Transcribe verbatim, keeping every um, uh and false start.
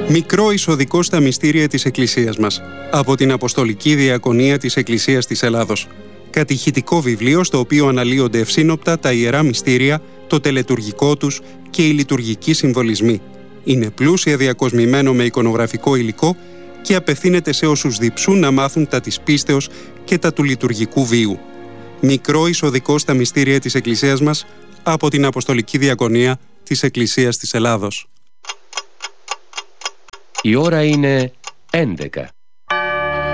Μικρό εισοδικό στα μυστήρια της Εκκλησίας μας, από την Αποστολική Διακονία της Εκκλησίας της Ελλάδος. Κατηχητικό βιβλίο στο οποίο αναλύονται ευσύνοπτα τα ιερά μυστήρια, το τελετουργικό τους και οι λειτουργικοί συμβολισμοί. Είναι πλούσια διακοσμημένο με εικονογραφικό υλικό και απευθύνεται σε όσους διψούν να μάθουν τα της πίστεως και τα του λειτουργικού βίου. Μικρό εισοδικό στα μυστήρια της Εκκλησίας μας, από την Αποστολική Διακονία της Εκκλησίας της Ελλάδος. Η ώρα είναι έντεκα.